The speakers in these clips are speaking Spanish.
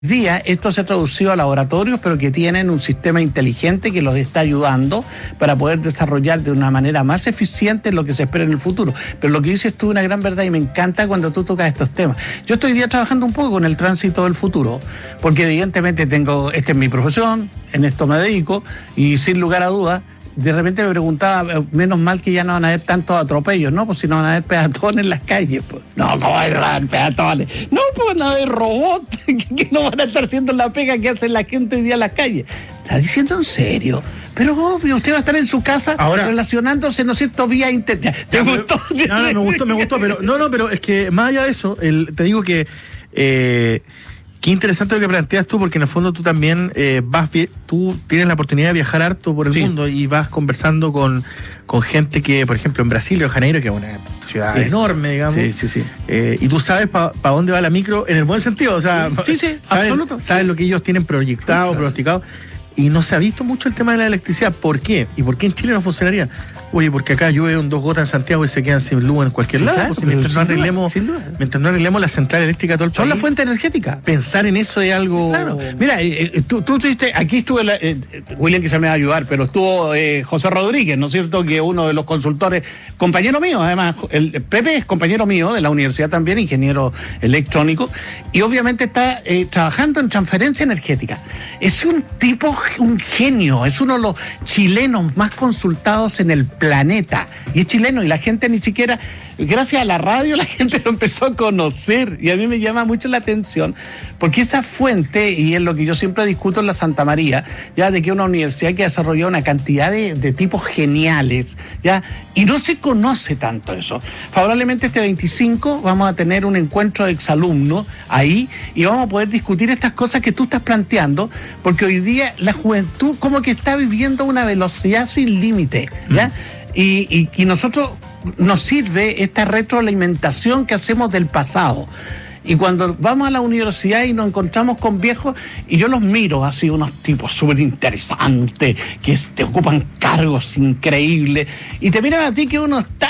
Día esto se ha traducido a laboratorios, pero que tienen un sistema inteligente que los está ayudando para poder desarrollar de una manera más eficiente lo que se espera en el futuro. Pero lo que dices tú es una gran verdad y me encanta cuando tú tocas estos temas. Yo estoy hoy día trabajando un poco con el tránsito del futuro, porque evidentemente esta es mi profesión, en esto me dedico y sin lugar a dudas, de repente me preguntaba, menos mal que ya no van a haber tantos atropellos, ¿no? Pues si no van a haber peatones en las calles, pues. No, ¿cómo van a haber peatones? No, pues van a haber robots que no van a estar haciendo la pega que hace la gente hoy día en las calles. ¿Estás diciendo en serio? Pero obvio, usted va a estar en su casa ahora relacionándose, ¿no es cierto?, vía internet. ¿Te gustó? No, me gustó, pero es que más allá de eso, te digo que qué interesante lo que planteas tú, porque en el fondo tú también tú tienes la oportunidad de viajar harto por el mundo y vas conversando con gente que, por ejemplo, en Brasil, Río de Janeiro, que es una ciudad enorme, digamos. Sí. Y tú sabes para dónde va la micro en el buen sentido, o sea, sabes lo que ellos tienen proyectado, pronosticado, y no se ha visto mucho el tema de la electricidad. ¿Por qué? ¿Y por qué en Chile no funcionaría? Oye, porque acá llueve 2 gotas en Santiago y se quedan sin luz en cualquier lado. Claro, pues, mientras no arreglemos la central eléctrica de todo el país. Son la fuente energética. Pensar en eso es algo... Claro. Mira, tú estuviste, aquí estuvo William, que se me va a ayudar, pero estuvo José Rodríguez, ¿no es cierto?, que uno de los consultores, compañero mío, además, el Pepe es compañero mío de la universidad también, ingeniero electrónico, y obviamente está trabajando en transferencia energética. Es un tipo, un genio, es uno de los chilenos más consultados en el planeta, y es chileno, y la gente ni siquiera, gracias a la radio, la gente lo empezó a conocer, y a mí me llama mucho la atención, porque esa fuente, y es lo que yo siempre discuto en la Santa María, ya de que es una universidad que ha desarrollado una cantidad de tipos geniales, ya, y no se conoce tanto eso. Favorablemente este 25 vamos a tener un encuentro de exalumnos ahí, y vamos a poder discutir estas cosas que tú estás planteando, porque hoy día la juventud como que está viviendo una velocidad sin límite, ¿ya? Y nosotros nos sirve esta retroalimentación que hacemos del pasado. Y cuando vamos a la universidad y nos encontramos con viejos, y yo los miro así, unos tipos súper interesantes, que te ocupan cargos increíbles, y te miran a ti que uno está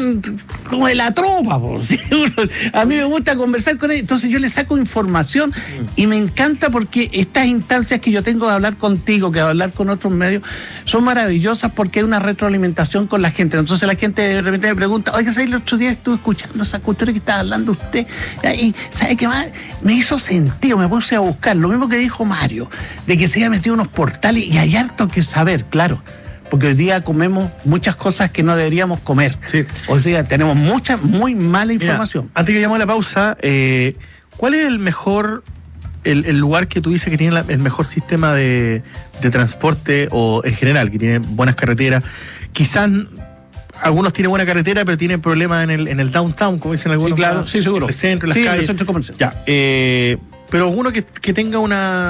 como de la tropa, ¿sí? A mí me gusta conversar con ellos, entonces yo les saco información y me encanta, porque estas instancias que yo tengo de hablar contigo, que de hablar con otros medios, son maravillosas porque hay una retroalimentación con la gente. Entonces la gente de repente me pregunta, oiga, ¿sabes? El otro día estuve escuchando esa cultura que estaba hablando usted, y ¿sabe qué más? Me hizo sentido, me puse a buscar, lo mismo que dijo Mario, de que se había metido en unos portales, y hay harto que saber, claro. Porque hoy día comemos muchas cosas que no deberíamos comer. Sí. O sea, tenemos mucha, muy mala información. Mira, antes que llegamos a la pausa, ¿cuál es el mejor, el lugar que tú dices que tiene el mejor sistema de transporte, o en general, que tiene buenas carreteras? Quizás algunos tienen buena carretera, pero tienen problemas en el downtown, como dicen algunos. Sí, claro, sí, seguro. En el centro, en las calles. En el centro comercial. Ya. Pero alguno que tenga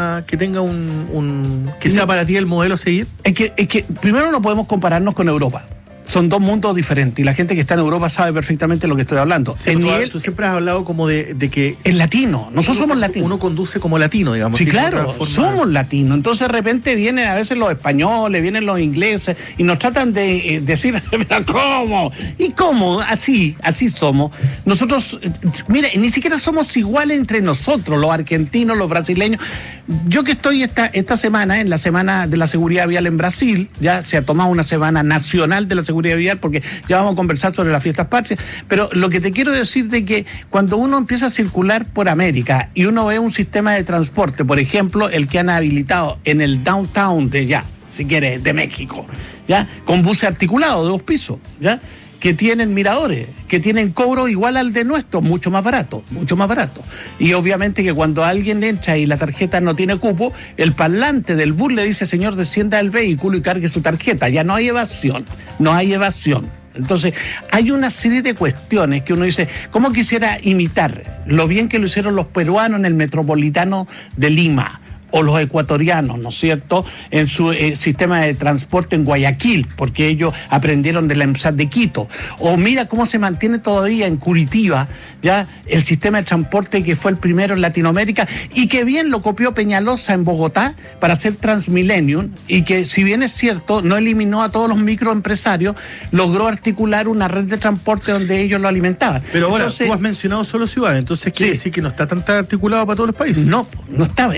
que sea para ti el modelo a seguir. Es que primero no podemos compararnos con Europa. Son dos mundos diferentes, y la gente que está en Europa sabe perfectamente lo que estoy hablando. Sí, tú siempre has hablado como de que es latino, nosotros somos latinos. Uno conduce como latino, digamos. Sí, claro, somos latinos. Entonces de repente vienen a veces los españoles, vienen los ingleses, y nos tratan de decir, ¿pero cómo? ¿Y cómo? Así somos. Nosotros, mire, ni siquiera somos iguales entre nosotros, los argentinos, los brasileños. Yo que estoy esta semana, en la semana de la seguridad vial en Brasil, ya se ha tomado una semana nacional de la seguridad vial, porque ya vamos a conversar sobre las fiestas patrias, pero lo que te quiero decir de que cuando uno empieza a circular por América y uno ve un sistema de transporte, por ejemplo, el que han habilitado en el downtown de si quieres, de México, ya, con buses articulados de 2 pisos, ya, que tienen miradores, que tienen cobro igual al de nuestro, mucho más barato. Y obviamente que cuando alguien entra y la tarjeta no tiene cupo, el parlante del bus le dice, señor, descienda del vehículo y cargue su tarjeta. Ya no hay evasión. Entonces, hay una serie de cuestiones que uno dice, ¿cómo quisiera imitar lo bien que lo hicieron los peruanos en el Metropolitano de Lima? o los ecuatorianos, ¿no es cierto?, en su sistema de transporte en Guayaquil, porque ellos aprendieron de la EMSAT de Quito. O mira cómo se mantiene todavía en Curitiba, ya, el sistema de transporte que fue el primero en Latinoamérica y que bien lo copió Peñalosa en Bogotá para hacer Transmillennium, y que, si bien es cierto, no eliminó a todos los microempresarios, logró articular una red de transporte donde ellos lo alimentaban. Pero ahora, tú has mencionado solo ciudades, entonces quiere decir que no está tan articulado para todos los países. No está.